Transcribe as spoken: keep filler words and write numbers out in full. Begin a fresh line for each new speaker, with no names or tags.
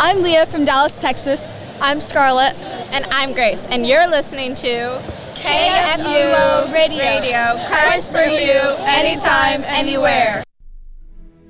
I'm Leah from Dallas, Texas.
I'm Scarlett.
And I'm Grace. And you're listening to
K F U O Radio.
Radio. Christ for you, anytime, anywhere.